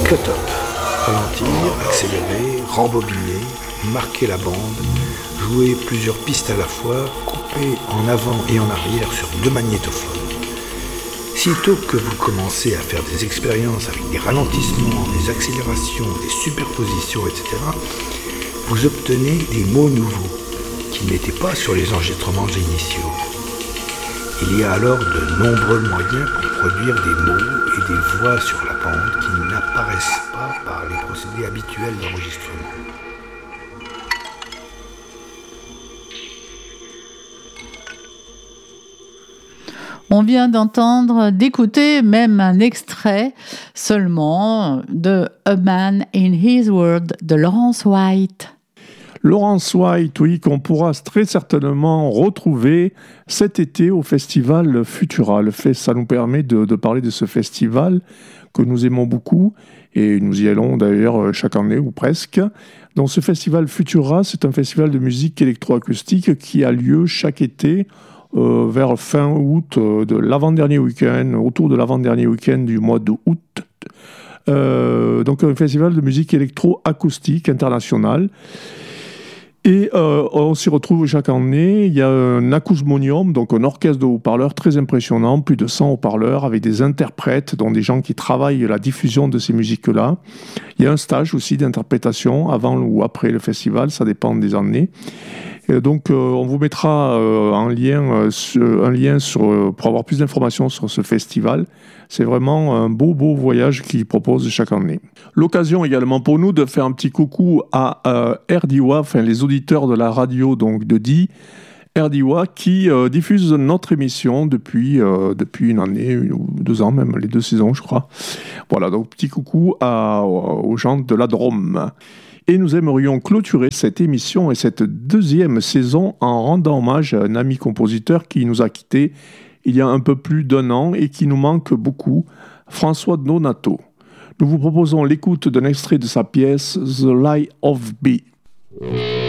cut-up. Ralentir, accélérer, rembobiner, marquer la bande, jouer plusieurs pistes à la fois, couper en avant et en arrière sur 2 magnétophones. Sitôt que vous commencez à faire des expériences avec des ralentissements, des accélérations, des superpositions, etc., vous obtenez des mots nouveaux qui n'étaient pas sur les enregistrements initiaux. Il y a alors de nombreux moyens pour produire des mots et des voix sur la bande qui n'apparaissent pas par les procédés habituels d'enregistrement. On vient d'écouter même un extrait seulement de A Man in His World de Laurence White. Laurence White, oui, qu'on pourra très certainement retrouver cet été au festival Futura. Ça nous permet de parler de ce festival que nous aimons beaucoup et nous y allons d'ailleurs chaque année ou presque. Donc ce festival Futura, c'est un festival de musique électroacoustique qui a lieu chaque été vers fin août, de l'avant-dernier week-end, autour de l'avant-dernier week-end du mois d'août. Donc un festival de musique électroacoustique international. Et on s'y retrouve chaque année. Il y a un acousmonium, donc un orchestre de haut-parleurs très impressionnant, plus de 100 haut-parleurs avec des interprètes, dont des gens qui travaillent la diffusion de ces musiques-là. Il y a un stage aussi d'interprétation avant ou après le festival, ça dépend des années. Et donc on vous mettra un lien pour avoir plus d'informations sur ce festival. C'est vraiment un beau voyage qu'ils proposent chaque année. L'occasion également pour nous de faire un petit coucou à RDIWA, enfin les auditeurs de la radio donc de RDIWA qui diffuse notre émission depuis une année ou 2 ans, même les 2 saisons je crois. Voilà, donc petit coucou aux gens de la Drôme. Et nous aimerions clôturer cette émission et cette 2e saison en rendant hommage à un ami compositeur qui nous a quittés il y a un peu plus d'1 an et qui nous manque beaucoup, François Donato. Nous vous proposons l'écoute d'un extrait de sa pièce The Lie of B.